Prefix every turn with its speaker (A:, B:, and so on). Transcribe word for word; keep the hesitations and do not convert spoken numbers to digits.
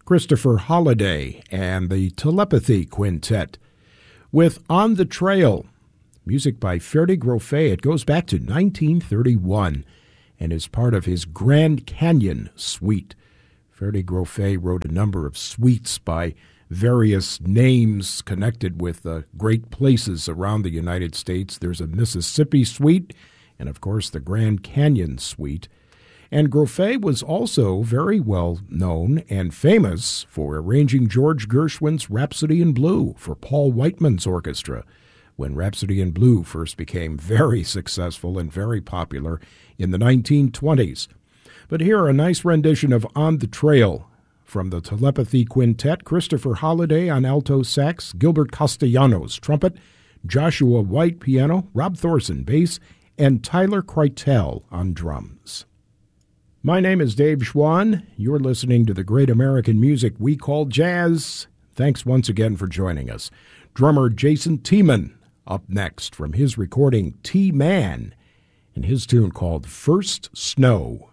A: Christopher Holliday and the Telepathy Quintet with On the Trail, music by Ferde Groffet. It goes back to nineteen thirty-one and is part of his Grand Canyon Suite. Ferde Groffet wrote a number of suites by various names connected with uh, great places around the United States. There's a Mississippi Suite and, of course, the Grand Canyon Suite. And Groffet was also very well known and famous for arranging George Gershwin's Rhapsody in Blue for Paul Whiteman's orchestra, when Rhapsody in Blue first became very successful and very popular in the nineteen twenties. But here, a nice rendition of On the Trail from the Telepathy Quintet: Christopher Holliday on alto sax, Gilbert Castellanos trumpet, Joshua White piano, Rob Thorson bass, and Tyler Kreitel on drums. My name is Dave Schwann. You're listening to the great American music we call jazz. Thanks once again for joining us. Drummer Jason Tiemann up next from his recording T-Man and his tune called First Snow.